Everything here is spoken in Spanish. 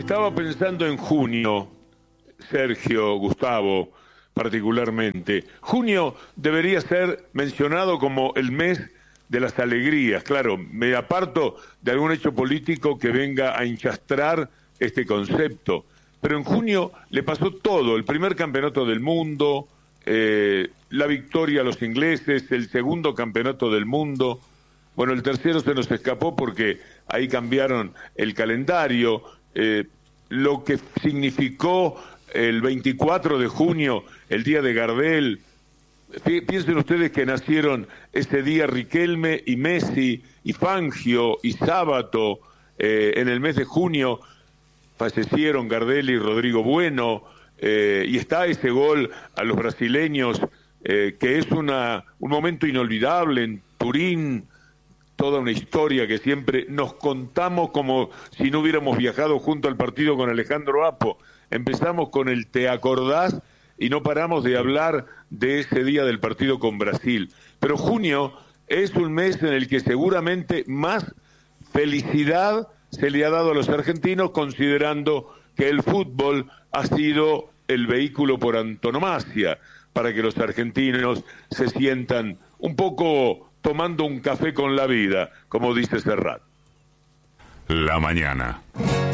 Estaba pensando en junio, Sergio, Gustavo, particularmente. Junio debería ser mencionado como el mes de las alegrías. Claro, me aparto de algún hecho político que venga a hinchastrar este concepto. Pero en junio le pasó todo: el primer campeonato del mundo, la victoria a los ingleses, el segundo campeonato del mundo. Bueno, el tercero se nos escapó porque ahí cambiaron el calendario. Lo que significó el 24 de junio, el día de Gardel. Piensen ustedes que nacieron ese día Riquelme y Messi y Fangio y Sábato. En el mes de junio fallecieron Gardel y Rodrigo Bueno, y está ese gol a los brasileños, que es un momento inolvidable en Turín. Toda una historia que siempre nos contamos como si no hubiéramos viajado junto al partido con Alejandro Apo. Empezamos con el "¿te acordás?" y no paramos de hablar de ese día del partido con Brasil. Pero junio es un mes en el que seguramente más felicidad se le ha dado a los argentinos, considerando que el fútbol ha sido el vehículo por antonomasia para que los argentinos se sientan un poco tomando un café con la vida, como dice Serrat. La mañana.